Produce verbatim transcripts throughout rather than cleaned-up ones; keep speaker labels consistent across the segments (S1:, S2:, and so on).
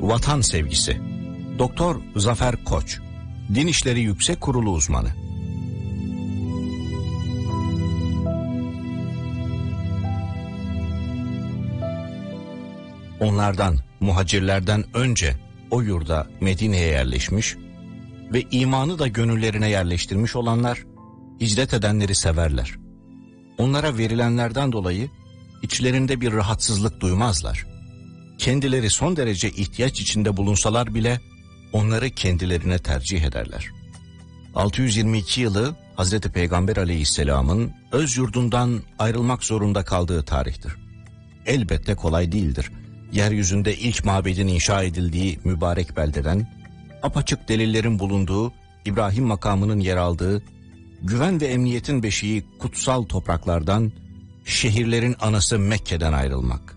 S1: Vatan sevgisi. Doktor Zafer Koç, Din İşleri Yüksek Kurulu uzmanı. Onlardan, muhacirlerden önce o yurda, Medine'ye yerleşmiş ve imanı da gönüllerine yerleştirmiş olanlar, hicret edenleri severler. Onlara verilenlerden dolayı içlerinde bir rahatsızlık duymazlar. Kendileri son derece ihtiyaç içinde bulunsalar bile onları kendilerine tercih ederler. altı yüz yirmi iki yılı Hazreti Peygamber Aleyhisselam'ın öz yurdundan ayrılmak zorunda kaldığı tarihtir. Elbette kolay değildir. Yeryüzünde ilk mabedin inşa edildiği mübarek beldeden, apaçık delillerin bulunduğu, İbrahim makamının yer aldığı, güven ve emniyetin beşiği kutsal topraklardan, şehirlerin anası Mekke'den ayrılmak.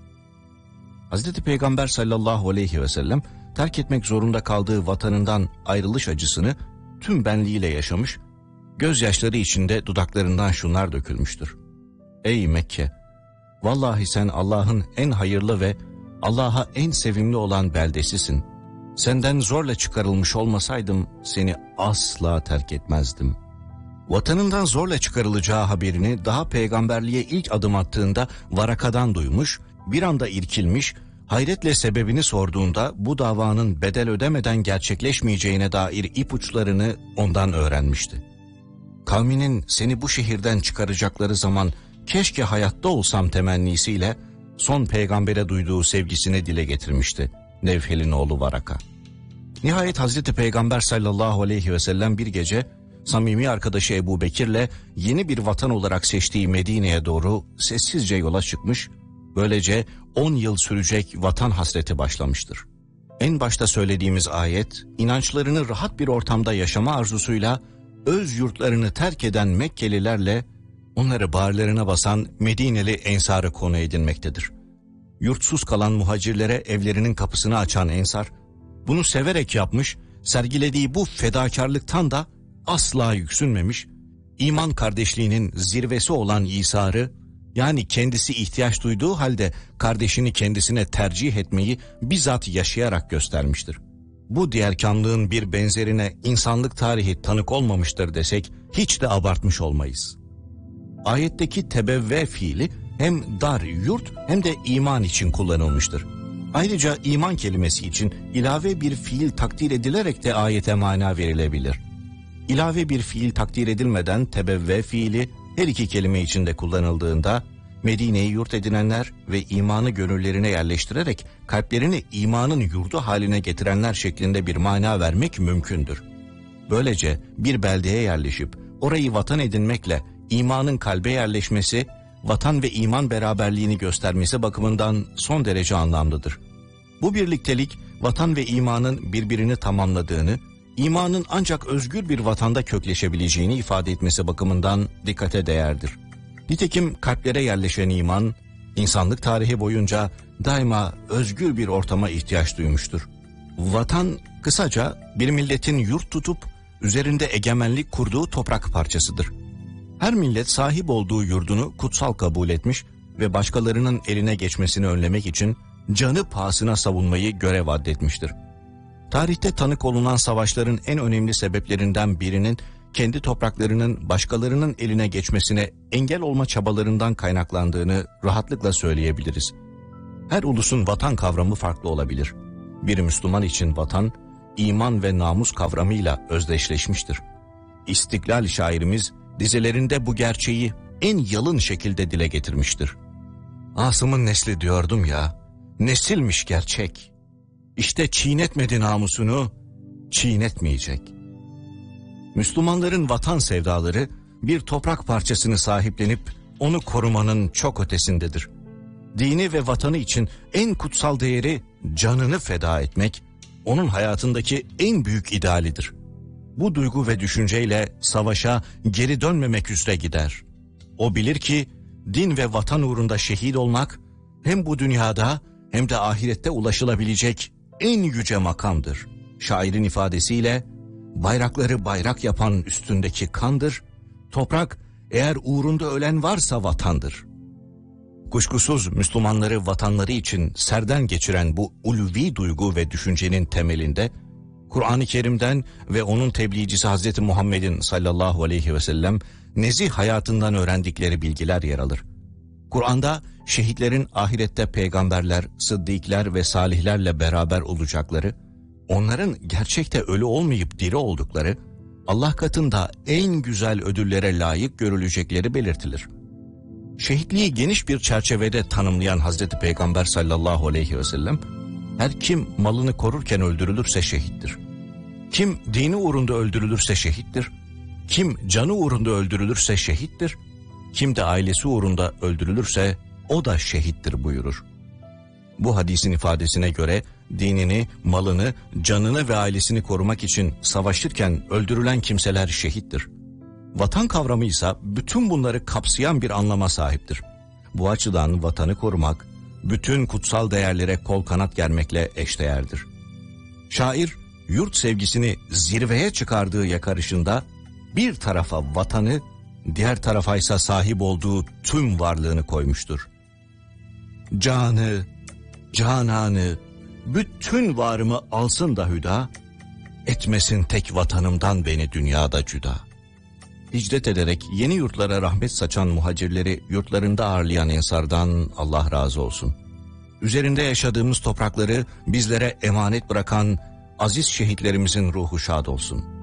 S1: Hazreti Peygamber sallallahu aleyhi ve sellem terk etmek zorunda kaldığı vatanından ayrılış acısını tüm benliğiyle yaşamış, gözyaşları içinde dudaklarından şunlar dökülmüştür. Ey Mekke! Vallahi sen Allah'ın en hayırlı ve Allah'a en sevimli olan beldesisin. Senden zorla çıkarılmış olmasaydım seni asla terk etmezdim. Vatanından zorla çıkarılacağı haberini daha peygamberliğe ilk adım attığında Varaka'dan duymuş, bir anda irkilmiş, hayretle sebebini sorduğunda bu davanın bedel ödemeden gerçekleşmeyeceğine dair ipuçlarını ondan öğrenmişti. Kavminin seni bu şehirden çıkaracakları zaman keşke hayatta olsam temennisiyle son peygambere duyduğu sevgisini dile getirmişti Nevfel'in oğlu Varaka. Nihayet Hazreti Peygamber sallallahu aleyhi ve sellem bir gece samimi arkadaşı Ebu Bekir'le yeni bir vatan olarak seçtiği Medine'ye doğru sessizce yola çıkmış, böylece on yıl sürecek vatan hasreti başlamıştır. En başta söylediğimiz ayet, inançlarını rahat bir ortamda yaşama arzusuyla öz yurtlarını terk eden Mekkelilerle onları bağırlarına basan Medineli ensarı konu edinmektedir. Yurtsuz kalan muhacirlere evlerinin kapısını açan ensar, bunu severek yapmış, sergilediği bu fedakarlıktan da asla yüksünmemiş, iman kardeşliğinin zirvesi olan İsa'rı, yani kendisi ihtiyaç duyduğu halde kardeşini kendisine tercih etmeyi bizzat yaşayarak göstermiştir. Bu diğerkamlığın bir benzerine insanlık tarihi tanık olmamıştır desek hiç de abartmış olmayız. Ayetteki tebevve fiili hem dar yurt hem de iman için kullanılmıştır. Ayrıca iman kelimesi için ilave bir fiil takdir edilerek de ayete mana verilebilir. İlave bir fiil takdir edilmeden tebevve fiili her iki kelime içinde kullanıldığında Medine'yi yurt edinenler ve imanı gönüllerine yerleştirerek kalplerini imanın yurdu haline getirenler şeklinde bir mana vermek mümkündür. Böylece bir beldeye yerleşip orayı vatan edinmekle imanın kalbe yerleşmesi, vatan ve iman beraberliğini göstermesi bakımından son derece anlamlıdır. Bu birliktelik vatan ve imanın birbirini tamamladığını, imanın ancak özgür bir vatanda kökleşebileceğini ifade etmesi bakımından dikkate değerdir. Nitekim kalplere yerleşen iman, insanlık tarihi boyunca daima özgür bir ortama ihtiyaç duymuştur. Vatan, kısaca bir milletin yurt tutup üzerinde egemenlik kurduğu toprak parçasıdır. Her millet sahip olduğu yurdunu kutsal kabul etmiş ve başkalarının eline geçmesini önlemek için canı pahasına savunmayı görev addetmiştir. Tarihte tanık olunan savaşların en önemli sebeplerinden birinin kendi topraklarının başkalarının eline geçmesine engel olma çabalarından kaynaklandığını rahatlıkla söyleyebiliriz. Her ulusun vatan kavramı farklı olabilir. Bir Müslüman için vatan, iman ve namus kavramıyla özdeşleşmiştir. İstiklal şairimiz dizelerinde bu gerçeği en yalın şekilde dile getirmiştir. Asım'ın nesli diyordum ya, nesilmiş gerçek. İşte çiğnetmedi namusunu, çiğnetmeyecek. Müslümanların vatan sevdaları bir toprak parçasını sahiplenip onu korumanın çok ötesindedir. Dini ve vatanı için en kutsal değeri canını feda etmek, onun hayatındaki en büyük idealidir. Bu duygu ve düşünceyle savaşa geri dönmemek üzere gider. O bilir ki din ve vatan uğrunda şehit olmak hem bu dünyada hem de ahirette ulaşılabilecek en yüce makamdır. Şairin ifadesiyle bayrakları bayrak yapan üstündeki kandır, toprak eğer uğrunda ölen varsa vatandır. Kuşkusuz Müslümanları vatanları için serden geçiren bu ulvi duygu ve düşüncenin temelinde Kur'an-ı Kerim'den ve onun tebliğcisi Hazreti Muhammed'in sallallahu aleyhi ve sellem nezih hayatından öğrendikleri bilgiler yer alır. Kur'an'da şehitlerin ahirette peygamberler, sıddıklar ve salihlerle beraber olacakları, onların gerçekte ölü olmayıp diri oldukları, Allah katında en güzel ödüllere layık görülecekleri belirtilir. Şehitliği geniş bir çerçevede tanımlayan Hazreti Peygamber sallallahu aleyhi ve sellem, her kim malını korurken öldürülürse şehittir. Kim dini uğrunda öldürülürse şehittir. Kim canı uğrunda öldürülürse şehittir. Kim de ailesi uğrunda öldürülürse o da şehittir buyurur. Bu hadisin ifadesine göre dinini, malını, canını ve ailesini korumak için savaşırken öldürülen kimseler şehittir. Vatan kavramı ise bütün bunları kapsayan bir anlama sahiptir. Bu açıdan vatanı korumak, bütün kutsal değerlere kol kanat germekle eşdeğerdir. Şair, yurt sevgisini zirveye çıkardığı yakarışında bir tarafa vatanı, diğer tarafa ise sahip olduğu tüm varlığını koymuştur. Canı, cananı, bütün varımı alsın da hüda, etmesin tek vatanımdan beni dünyada cüda. Hicret ederek yeni yurtlara rahmet saçan muhacirleri yurtlarında ağırlayan Ensar'dan Allah razı olsun. Üzerinde yaşadığımız toprakları bizlere emanet bırakan aziz şehitlerimizin ruhu şad olsun.